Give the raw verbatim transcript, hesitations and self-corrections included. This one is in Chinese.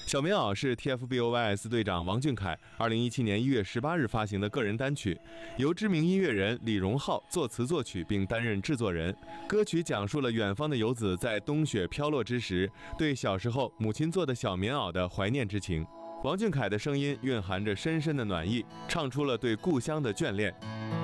小棉袄是 T F B O Y S 队长王俊凯二零一七年一月十八日发行的个人单曲，由知名音乐人李荣浩作词作曲并担任制作人。歌曲讲述了远方的游子在冬雪飘落之时，对小时候母亲做的小棉袄的怀念之情。王俊凯的声音蕴含着深深的暖意，唱出了对故乡的眷恋。